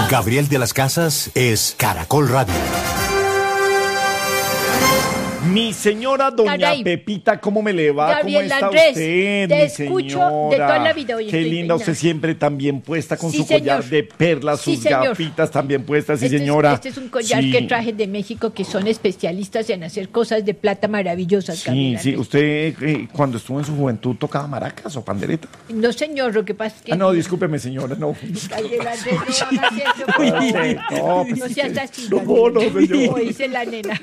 Gabriel de las Casas es Caracol Radio. Mi señora doña Caray. Pepita, ¿cómo me le va? Gabriel ¿Cómo está Andrés, usted, te mi escucho señora? de toda la vida. Hoy Qué estoy linda, usted peinada. siempre tan bien puesta con Sí, su collar señor. de perlas, Sí, sus señor. gafitas también puestas, sí, Este señora. este es un collar Sí. que traje de México, que son especialistas en hacer cosas de plata maravillosas. Sí, Gabriel sí. Andrés. ¿Usted cuando estuvo en su juventud tocaba maracas o pandereta? No, señor, lo que pasa es que... No, discúlpeme, señora, no. Gabriel Andrés, no hagas eso. No, pues, No seas así. no, Gabriel. no, señor. Como dice la nena.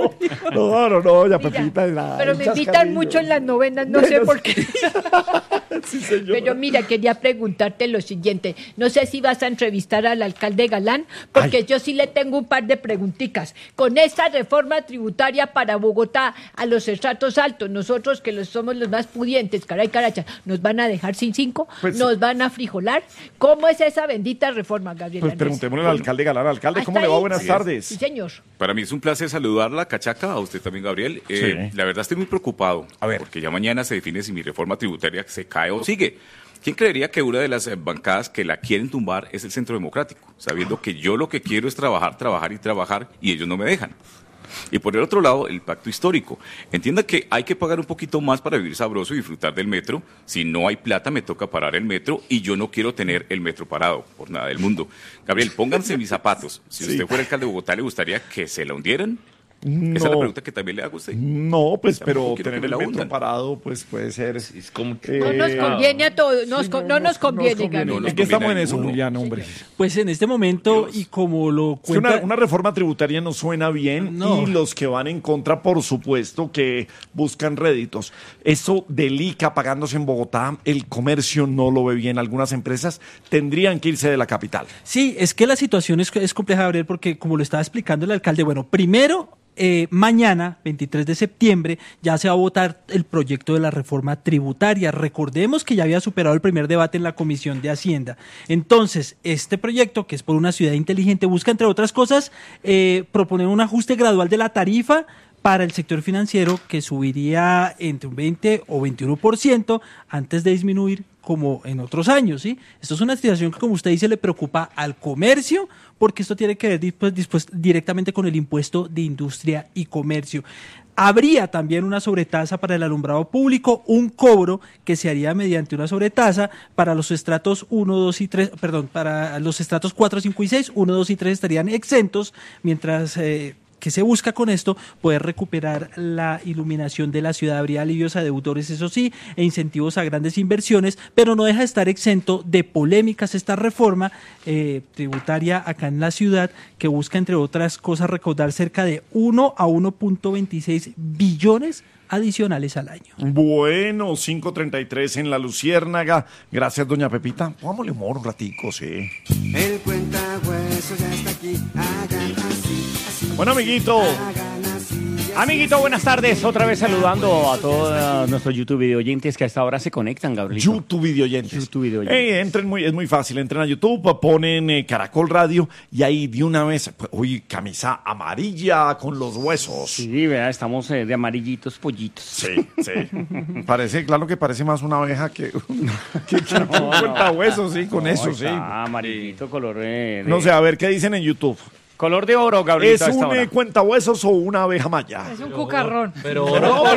No, ya Mira, Pepita. pero me invitan mucho en las novenas, no sé por qué. Sí, señor. Pero mira, quería preguntarte lo siguiente. No sé si vas a entrevistar al alcalde Galán, porque Ay. yo sí le tengo un par de preguntitas. Con esta reforma tributaria para Bogotá, a los estratos altos, nosotros que somos los más pudientes, caray caracha, ¿nos van a dejar sin 5? Pues- ¿Nos van a frijolar? ¿Cómo es esa bendita reforma, Gabriel Pues Andrés? preguntémosle al alcalde Galán. Alcalde, ¿Hasta ¿cómo le va? ahí? Buenas Sí, tardes. Sí, señor. Para mí es un placer saludarla, Cachaca, a usted también, Gabriel. Sí. La verdad estoy muy preocupado, A ver. porque ya mañana se define si mi reforma tributaria se cae o sigue. ¿Quién creería que una de las bancadas que la quieren tumbar es el Centro Democrático? Sabiendo que yo lo que quiero es trabajar, y ellos no me dejan. Y por el otro lado, el pacto histórico. Entienda que hay que pagar un poquito más para vivir sabroso y disfrutar del metro. Si no hay plata, me toca parar el metro y yo no quiero tener el metro parado por nada del mundo. Gabriel, pónganse mis zapatos. Si usted fuera alcalde de Bogotá, ¿le gustaría que se la hundieran? Esa es la pregunta que también le hago a usted. No, pues, pero quiero tener que me el la metro hundan. parado, pues puede ser. Es como que... No nos conviene a todos, no nos conviene, No Gabriel. nos ¿En qué estamos en conviene a eso, ninguno. Julián, hombre? Pues en este momento, Dios. y como lo Es que cuenta... una reforma tributaria no suena bien No. y los que van en contra, por supuesto, que buscan réditos. Eso del ICA pagándose en Bogotá, el comercio no lo ve bien. Algunas empresas tendrían que irse de la capital. Sí, es que la situación es compleja, Gabriel, porque como lo estaba explicando el alcalde, bueno, primero, mañana, 23 de septiembre, ya se va a votar el proyecto de la reforma tributaria. Recordemos que ya había superado el primer debate en la Comisión de Hacienda. Entonces, este proyecto, que es por una ciudad inteligente, busca, entre otras cosas, proponer un ajuste gradual de la tarifa para el sector financiero que subiría entre un 20 o 21% antes de disminuir como en otros años, ¿sí? Esto es una situación que, como usted dice, le preocupa al comercio, porque esto tiene que ver después directamente con el impuesto de industria y comercio. Habría también una sobretasa para el alumbrado público, un cobro que se haría mediante una sobretasa para los estratos 1, 2 y 3, perdón, para los estratos 4, 5 y 6, 1, 2 y 3 estarían exentos, mientras que se busca con esto poder recuperar la iluminación de la ciudad. Habría alivios a deudores, eso sí, e incentivos a grandes inversiones, pero no deja de estar exento de polémicas esta reforma tributaria acá en la ciudad, que busca, entre otras cosas, recaudar cerca de 1 a 1.26 billones adicionales al año. Bueno, 5:33 en La Luciérnaga. Gracias, doña Pepita. Póngamole humor un ratico, sí. El cuentahuesos ya está aquí, hagan así, así. Bueno, amiguito. Hagan así, así. Amiguito, buenas tardes. Otra vez saludando a todos nuestros YouTube video oyentes que a esta hora se conectan, Gabrielito. YouTube videoyentes. YouTube videoyentes. Es muy fácil, entren a YouTube, ponen Caracol Radio y ahí de una vez, uy, camisa amarilla con los huesos. Sí, vea, estamos de amarillitos pollitos. Sí. Parece, claro que parece más una abeja que un cuentahuesos, sí, con eso, sí. Amarillito, color de... No sé, a ver, ¿qué dicen en YouTube? Color de oro, ¿Es Gabrielito, a esta un hora. cuentahuesos o una abeja maya? Es un cucarrón. Pero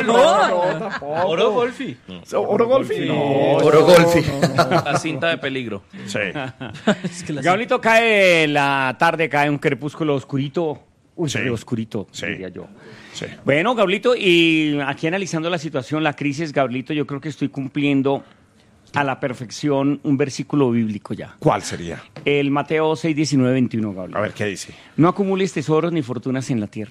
tampoco. Oro Golfi. ¿Oro Golfi? No. Oro Golfi. La cinta de peligro. Sí. Es que la- Gabrielito, cae la tarde, cae un crepúsculo oscurito. Uy, Sí. sí. Oscurito, Sí. diría yo. Sí. Bueno, Gabrielito, y aquí analizando la situación, la crisis, Gabrielito, yo creo que estoy cumpliendo a la perfección un versículo bíblico ya. ¿Cuál sería? El Mateo 6, 19, 21, Gabrielito. A ver, ¿qué dice? No acumules tesoros ni fortunas en la tierra.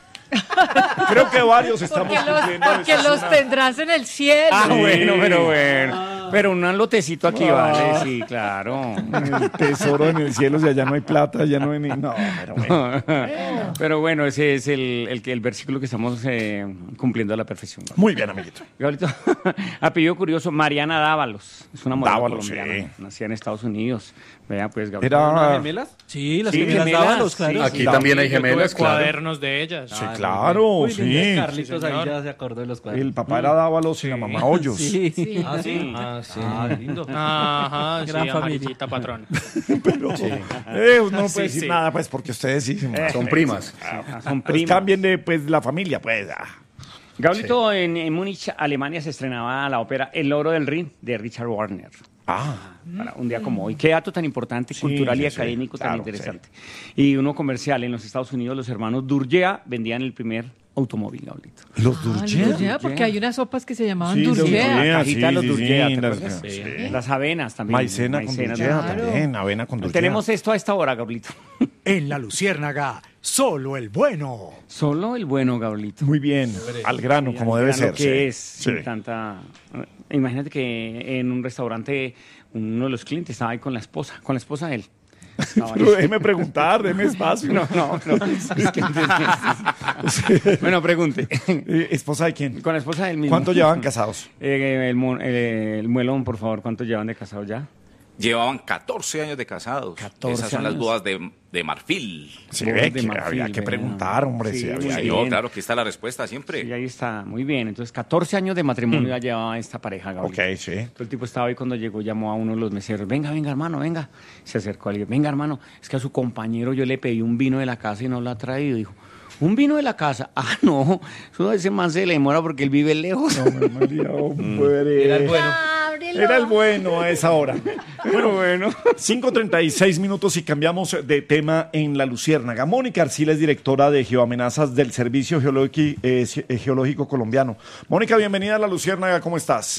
Creo que varios estamos cumpliendo Porque eso. los tendrás en el cielo. Ah, Sí. bueno, pero bueno. Pero un lotecito aquí vale, sí, claro. El tesoro en el cielo, si allá no hay plata, allá no hay ni... No, pero bueno. Pero bueno, ese es el versículo que estamos cumpliendo a la perfección. Muy bien, amiguito. Gabrielito, apellido curioso, Mariana Dávalos. Es una modelo Dávalos, colombiana, sí. nacida en Estados Unidos. Vea, pues, Gabrielito. Era... ¿Gemelas? Sí, las Sí, gemelas gemelas, Dávalos, claro. sí. Aquí Sí, también hay Yo tuve gemelas, claro. cuadernos de ellas. Sí, claro, sí. Carlitos ahí ya se acordó de los cuadros. El papá era Dávalos y la mamá Hoyos. Sí. Sí. Ah, sí. Ah, Ah, sí. lindo. Ajá, Gran sí, familia. amarillita patrona. No puede decir sí. nada, pues, porque ustedes sí Son primas. Son pues, primas. cambien de pues la familia, pues. Gablito, en Múnich, Alemania, se estrenaba la ópera El Loro del Rin de Richard Wagner. Para un día como hoy. Qué dato tan importante, cultural y académico tan interesante. Y uno comercial. En los Estados Unidos, los hermanos Durgea vendían el primer automóvil, Gablito. ¿Los Durgea? Durgea, porque hay unas sopas que se llamaban Sí, los Durgea. Durgea, Cajita de los Durgea, ¿te las- acuerdas? sí. Las avenas también. Maicena con Durgea claro. también, avena con Durgea. Tenemos esto a esta hora, Gablito. En la Luciérnaga, solo el bueno. Solo el bueno, Gablito. Muy bien, al grano, como Al debe grano ser. que sí. es, Sí. sin tanta... Imagínate que en un restaurante uno de los clientes estaba ahí con la esposa de él. Estaba ahí. Pero déjeme preguntar, déme espacio. No. Es que- Bueno, pregunte. ¿Esposa de quién? Con la esposa del mismo. ¿Cuánto llevan casados? El muelón, por favor, ¿cuánto llevan de casados ya? Llevaban 14 años de casados. 14 Esas son las años. bodas de marfil. Sí, Bodas ve de que marfil, había que vea. preguntar, hombre. Sí, Sí, muy había- bien. No, claro, aquí está la respuesta siempre. Y ahí está, muy bien. Entonces, 14 años de matrimonio ya llevaba esta pareja, Gabriel. Ok, sí. Entonces, el tipo estaba ahí cuando llegó, llamó a uno de los meseros. Venga, hermano, venga. Se acercó a alguien. Venga, hermano, es que a su compañero yo le pedí un vino de la casa y no lo ha traído. Dijo, ¿un vino de la casa? Ah, no, eso a ese man se le demora porque él vive lejos. María, hombre. Era el bueno. Ábrelo. Era el bueno a esa hora. Bueno. 5:36 minutos y cambiamos de tema en La Luciérnaga. Mónica Arcila es directora de Geoamenazas del Servicio Geológico Colombiano. Mónica, bienvenida a La Luciérnaga, ¿cómo estás?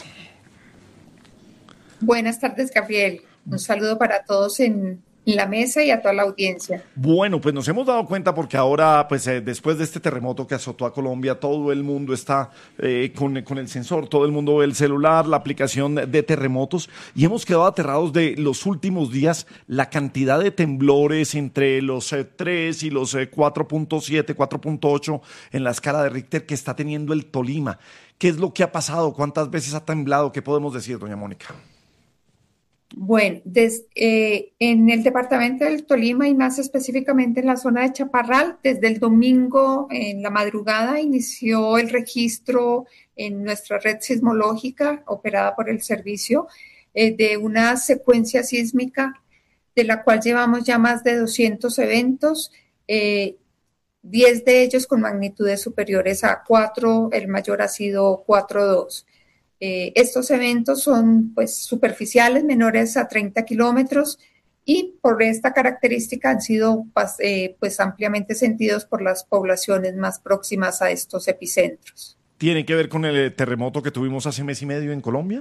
Buenas tardes, Gabriel. Un saludo para todos en la mesa y a toda la audiencia. Bueno, pues nos hemos dado cuenta porque ahora, pues después de este terremoto que azotó a Colombia, todo el mundo está con el sensor, todo el mundo ve el celular, la aplicación de terremotos y hemos quedado aterrados de los últimos días, la cantidad de temblores entre los 3 y los 4.7, 4.8 en la escala de Richter que está teniendo el Tolima. ¿Qué es lo que ha pasado? ¿Cuántas veces ha temblado? ¿Qué podemos decir, doña Mónica? Bueno, en el departamento del Tolima y más específicamente en la zona de Chaparral, desde el domingo en la madrugada inició el registro en nuestra red sismológica operada por el servicio de una secuencia sísmica de la cual llevamos ya más de 200 eventos, 10 de ellos con magnitudes superiores a 4, el mayor ha sido 4.2. Estos eventos son pues superficiales, menores a 30 kilómetros y por esta característica han sido pues ampliamente sentidos por las poblaciones más próximas a estos epicentros. ¿Tiene que ver con el terremoto que tuvimos hace mes y medio en Colombia?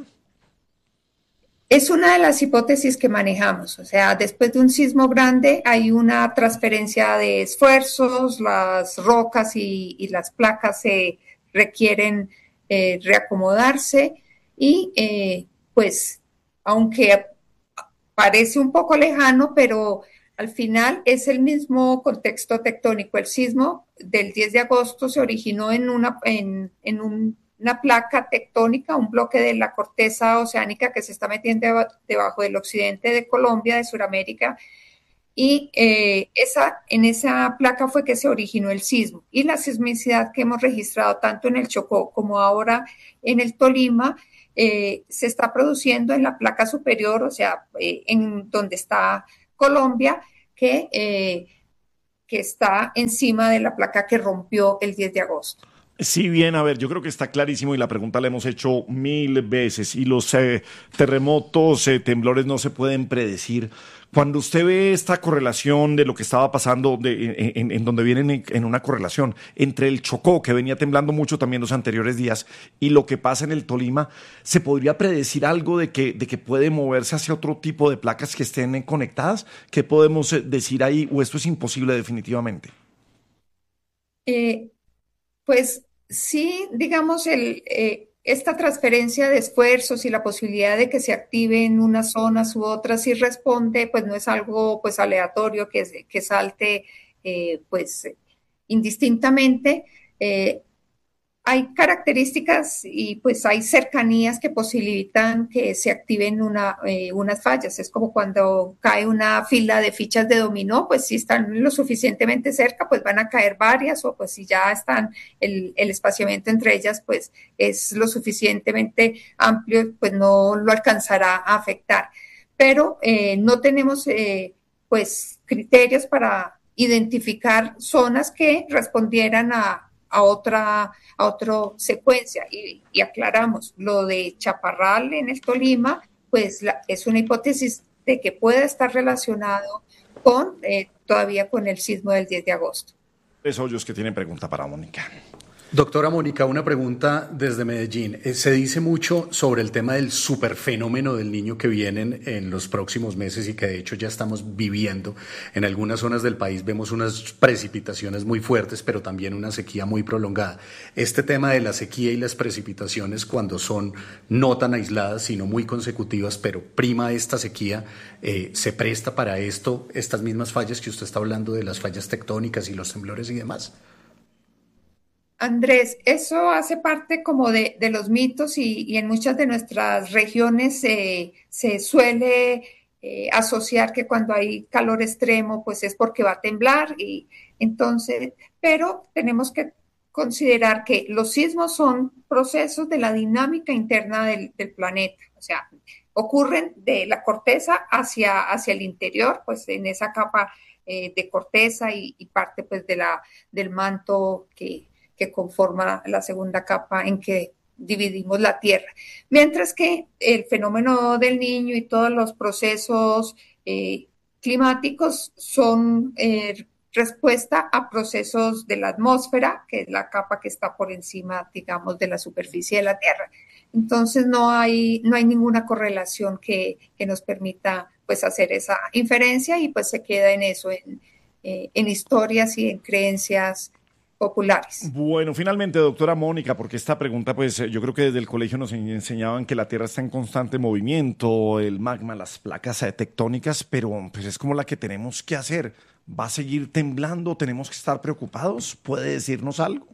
Es una de las hipótesis que manejamos, o sea, después de un sismo grande hay una transferencia de esfuerzos, las rocas y las placas se requieren reacomodarse y pues aunque parece un poco lejano, pero al final es el mismo contexto tectónico. El sismo del 10 de agosto se originó en una placa tectónica, un bloque de la corteza oceánica que se está metiendo debajo del occidente de Colombia, de Sudamérica, y en esa placa fue que se originó el sismo. Y la sismicidad que hemos registrado tanto en el Chocó como ahora en el Tolima se está produciendo en la placa superior, o sea, en donde está Colombia, que está encima de la placa que rompió el 10 de agosto. Sí, bien, a ver, yo creo que está clarísimo y la pregunta la hemos hecho 1000 veces y los terremotos, temblores no se pueden predecir. Cuando usted ve esta correlación de lo que estaba pasando, en donde vienen en una correlación entre el Chocó, que venía temblando mucho también los anteriores días, y lo que pasa en el Tolima, ¿se podría predecir algo de que puede moverse hacia otro tipo de placas que estén conectadas? ¿Qué podemos decir ahí? ¿O esto es imposible definitivamente? Pues sí, digamos, esta transferencia de esfuerzos y la posibilidad de que se active en unas zonas u otras sí responde, pues no es algo pues aleatorio que salte pues indistintamente. hay características y pues hay cercanías que posibilitan que se activen unas fallas. Es como cuando cae una fila de fichas de dominó, pues si están lo suficientemente cerca, pues van a caer varias, o pues si ya están el espaciamiento entre ellas, pues es lo suficientemente amplio, pues no lo alcanzará a afectar. Pero no tenemos pues criterios para identificar zonas que respondieran a otra secuencia y aclaramos, lo de Chaparral en el Tolima, pues es una hipótesis de que pueda estar relacionado con todavía con el sismo del 10 de agosto. Tres hoyos que tienen pregunta para Mónica. Doctora Mónica, una pregunta desde Medellín. Se dice mucho sobre el tema del superfenómeno del Niño que vienen en los próximos meses y que de hecho ya estamos viviendo. En algunas zonas del país vemos unas precipitaciones muy fuertes, pero también una sequía muy prolongada. Este tema de la sequía y las precipitaciones, cuando son no tan aisladas, sino muy consecutivas, pero prima esta sequía, ¿se presta para esto, estas mismas fallas que usted está hablando de las fallas tectónicas y los temblores y demás? Andrés, eso hace parte como de los mitos y en muchas de nuestras regiones se suele asociar que cuando hay calor extremo pues es porque va a temblar y entonces, pero tenemos que considerar que los sismos son procesos de la dinámica interna del planeta, o sea, ocurren de la corteza hacia el interior, pues en esa capa de corteza y parte pues del manto que conforma la segunda capa en que dividimos la Tierra. Mientras que el fenómeno del Niño y todos los procesos climáticos son respuesta a procesos de la atmósfera, que es la capa que está por encima, digamos, de la superficie de la Tierra. Entonces no hay ninguna correlación que nos permita pues hacer esa inferencia y pues se queda en eso, en historias y en creencias populares. Bueno, finalmente, doctora Mónica, porque esta pregunta, pues yo creo que desde el colegio nos enseñaban que la Tierra está en constante movimiento, el magma, las placas tectónicas, pero pues es como la que tenemos que hacer. ¿Va a seguir temblando? ¿Tenemos que estar preocupados? ¿Puede decirnos algo?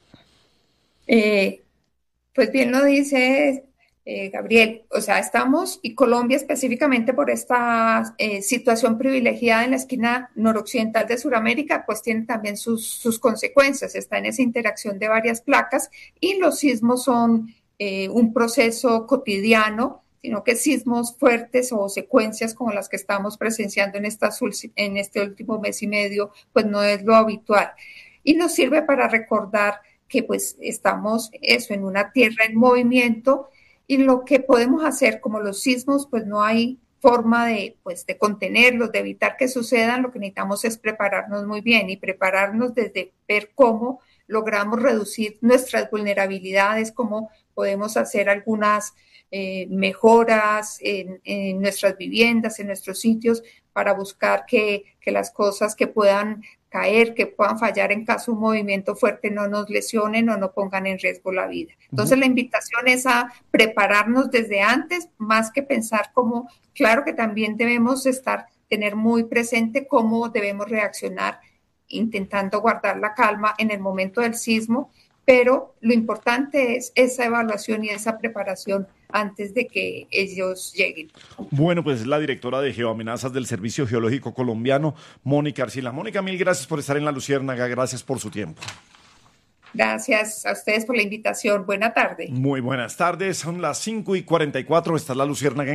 Pues bien lo dice Gabriel, o sea, estamos, y Colombia específicamente por esta situación privilegiada en la esquina noroccidental de Sudamérica, pues tiene también sus consecuencias, está en esa interacción de varias placas y los sismos son un proceso cotidiano, sino que sismos fuertes o secuencias como las que estamos presenciando en este último mes y medio, pues no es lo habitual. Y nos sirve para recordar que pues estamos en una tierra en movimiento. Y lo que podemos hacer, como los sismos, pues no hay forma de contenerlos, de evitar que sucedan. Lo que necesitamos es prepararnos muy bien y prepararnos desde ver cómo logramos reducir nuestras vulnerabilidades, cómo podemos hacer algunas mejoras en nuestras viviendas, en nuestros sitios, para buscar que las cosas que puedan caer, que puedan fallar en caso de un movimiento fuerte no nos lesionen o no pongan en riesgo la vida. Entonces la invitación es a prepararnos desde antes, más que pensar como, claro que también debemos tener muy presente cómo debemos reaccionar, intentando guardar la calma en el momento del sismo, pero lo importante es esa evaluación y esa preparación antes de que ellos lleguen. Bueno, pues la directora de Geoamenazas del Servicio Geológico Colombiano, Mónica Arcila. Mónica, mil gracias por estar en La Luciérnaga, gracias por su tiempo. Gracias a ustedes por la invitación. Buena tarde. Muy buenas tardes, son las 5:44, está La Luciérnaga.